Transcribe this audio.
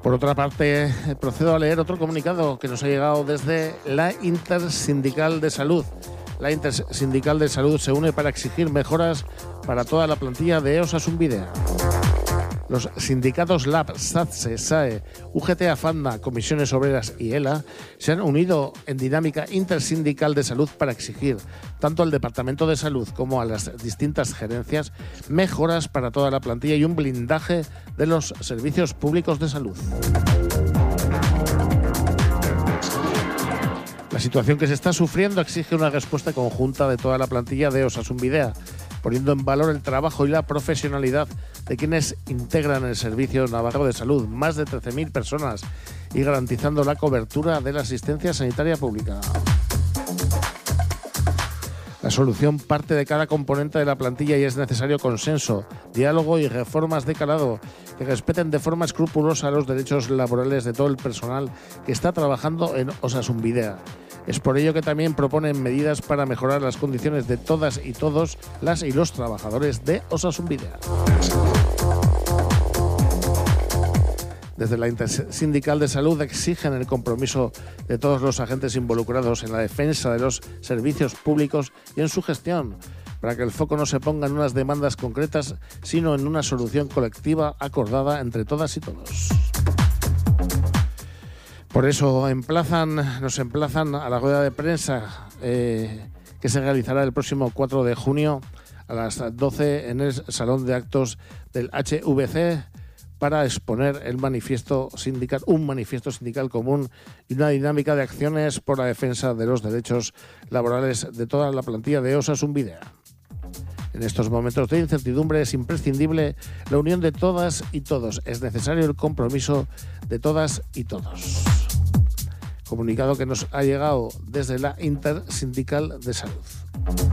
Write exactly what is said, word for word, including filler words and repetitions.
Por otra parte, procedo a leer otro comunicado que nos ha llegado desde la Intersindical de Salud. La Intersindical de Salud se une para exigir mejoras para toda la plantilla de Osasunbidea. Los sindicatos L A B, SATSE, SAE, U G T, AFANDA, Comisiones Obreras y ELA se han unido en dinámica intersindical de salud para exigir tanto al Departamento de Salud como a las distintas gerencias mejoras para toda la plantilla y un blindaje de los servicios públicos de salud. La situación que se está sufriendo exige una respuesta conjunta de toda la plantilla de Osasunbidea, poniendo en valor el trabajo y la profesionalidad de quienes integran el Servicio Navarro de Salud, más de trece mil personas, y garantizando la cobertura de la asistencia sanitaria pública. La solución parte de cada componente de la plantilla y es necesario consenso, diálogo y reformas de calado que respeten de forma escrupulosa los derechos laborales de todo el personal que está trabajando en Osasunbidea. Es por ello que también proponen medidas para mejorar las condiciones de todas y todos las y los trabajadores de Osasunbidea. Desde la Intersindical de Salud exigen el compromiso de todos los agentes involucrados en la defensa de los servicios públicos y en su gestión, para que el foco no se ponga en unas demandas concretas, sino en una solución colectiva acordada entre todas y todos. Por eso emplazan, nos emplazan a la rueda de prensa eh, que se realizará el próximo cuatro de junio a las doce en el Salón de Actos del H V C para exponer el manifiesto sindical, un manifiesto sindical común y una dinámica de acciones por la defensa de los derechos laborales de toda la plantilla de Osasunbidea. En estos momentos de incertidumbre es imprescindible la unión de todas y todos. Es necesario el compromiso de todas y todos. Comunicado que nos ha llegado desde la Intersindical de Salud.